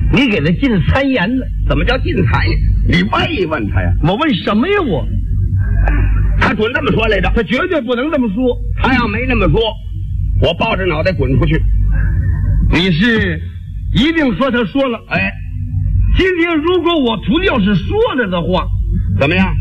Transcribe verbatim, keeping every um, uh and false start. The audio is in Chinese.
你给他进谗言了。 怎么叫进财呢？你问一问他呀。 我问什么呀？我他准这么说来着， 他绝对不能这么说。 他要没那么说，我抱着脑袋滚出去。 你是一定说他说了。 哎， 今天如果我徒弟要是说了的话， 怎么样？